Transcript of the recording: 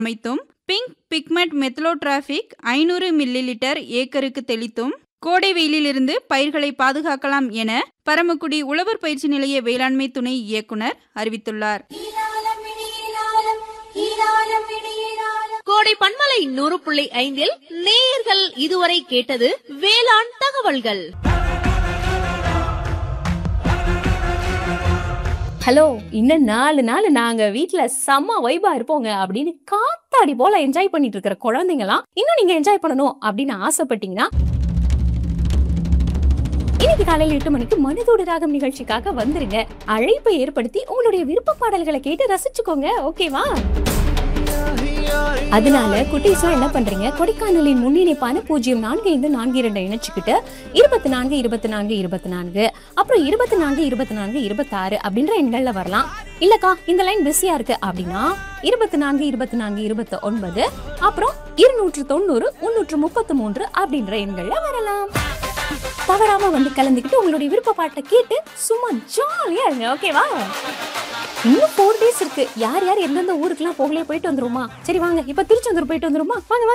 அமைத்தும், pink pigment மெத்தலோட்ராபிக் 500 milli litre ஏக்கருக்கு தெளித்தும் கோடை வெயிலிலிருந்து பயிர்களை பாதுகாக்கலாம் என பரமக்குடி உழவர் பயிற்சி நிலைய வேளாண்மை துணை இயக்குனர் அறிவித்துள்ளார். கோடை பண்பலை 100.5 நேயர்கள் இதுவரை கேட்டது வேளாண் தகவல்கள். ஹலோ, இன்னும் 4 நாள் நாங்க வீட்டுல செம்ம வைபா இருப்போங்க அப்படின்னு காத்தாடி போல என்ஜாய் பண்ணிட்டு இருக்கிற குழந்தைங்களாம் இன்னும் நீங்க என்ஜாய் பண்ணணும் அப்படின்னு ஆசைப்பட்டீங்கன்னா இன்னைக்கு காலையில 8 மணிக்கு மனதோடு ராகம் நிகழ்ச்சிக்காக வந்துருங்க. அழைப்பை ஏற்படுத்தி உங்களுடைய விருப்ப பாடல்களை கேட்டு ரசிச்சுக்கோங்க. ஓகேவா? அதனால குட்டீஸ்லாம் என்ன பண்றீங்க, கொடைக்கானலின் முன்னிணைப்பான 045442 இணைச்சுக்கிட்டு 24 24 24 அப்புறம் 24 24 26 அப்படின்ற எண்கள்ல வரலாம். இல்லக்கா இந்த லைன் பிஸியா இருக்கு அப்படின்னா 24 24 29 அப்புறம் 290 333 அப்படின்ற எண்கள்ல வரலாம். தவறாம வந்து கலந்துக்கிட்டு உங்களுடைய விருப்ப பாட்டை கேட்டு சும்மா ஜாலியா இருங்க. ஓகேவா? இன்னும் 4 days இருக்கு. யார் யார் எந்தெந்த ஊருக்குலாம் போகலையே போயிட்டு வந்துருமா? சரி வாங்க, இப்ப திருச்செந்தூர் போயிட்டு வந்துருமா? வாங்க.